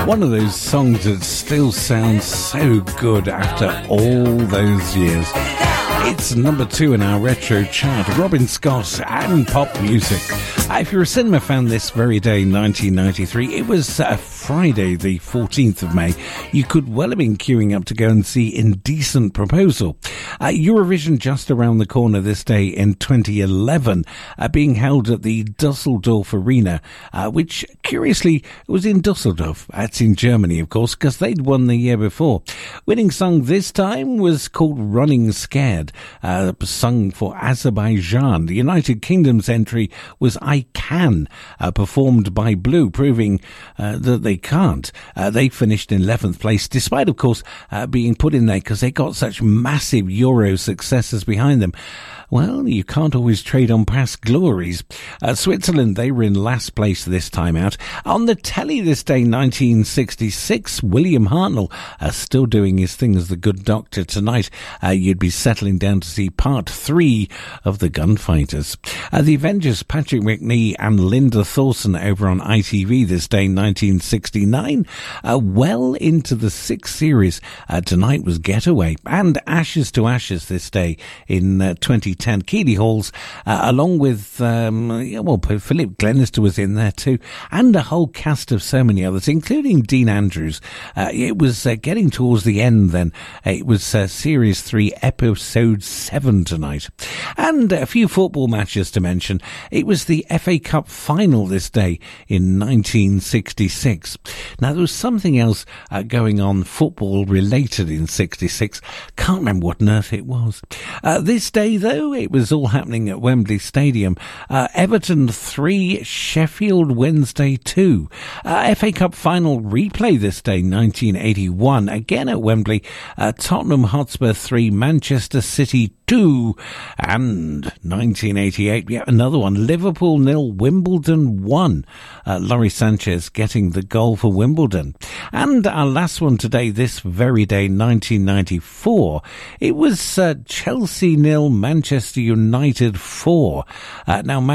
One of those songs that still sounds so good after all those years. It's number 2 in our retro chart, Robin Scott and pop music. If you're a cinema fan, this very day, 1993, it was Friday, the 14th of May. You could well have been queuing up to go and see Indecent Proposal. Eurovision just around the corner this day in 2011, being held at the Dusseldorf Arena, which curiously was in Dusseldorf. That's in Germany, of course, because they'd won the year before. Winning song this time was called Running Scared, sung for Azerbaijan. The United Kingdom's entry was I Can, performed by Blue, proving that they can't. They finished in 11th place, despite, of course, being put in there because they got such massive Euro successes behind them. Well, you can't always trade on past glories. Switzerland, they were in last place this time out. On the telly this day, 1966, William Hartnell, still doing his thing as the good doctor tonight. You'd be settling down to see part 3 of The Gunfighters. The Avengers, Patrick Macnee and Linda Thorson over on ITV this day, 1969. Well into the 6th series. Tonight was Getaway and Ashes to Ashes this day in 2010. Keeley Halls, along with, Philip Glenister was in there too, and a whole cast of so many others, including Dean Andrews. It was getting towards the end then. It was Series 3, Episode 7 tonight. And a few football matches to mention. It was the FA Cup final this day in 1966. Now, there was something else going on football related in 66. Can't remember what on earth it was. This day, though, it was all happening at Wembley Stadium. Everton 3, Sheffield Wednesday 2. FA Cup final replay this day, 1981, again at Wembley. Tottenham Hotspur 3, Manchester City 2, and 1988, yet another one, Liverpool 0, Wimbledon 1. Laurie Sanchez getting the goal for Wimbledon. And our last one today, this very day, 1994, it was Chelsea 0, Manchester United 4. Now,